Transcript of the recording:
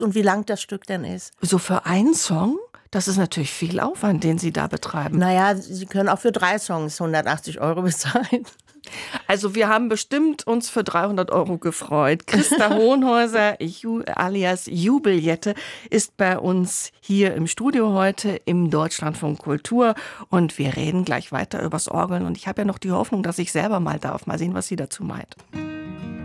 und wie lang das Stück denn ist. So für einen Song? Das ist natürlich viel Aufwand, den Sie da betreiben. Naja, Sie können auch für 3 Songs 180 € bezahlen. Also wir haben bestimmt uns für 300 € gefreut. Christa Hohenhäuser, alias Jubeljette, ist bei uns hier im Studio heute im Deutschlandfunk Kultur. Und wir reden gleich weiter übers Orgeln. Und ich habe ja noch die Hoffnung, dass ich selber mal darf. Mal sehen, was sie dazu meint.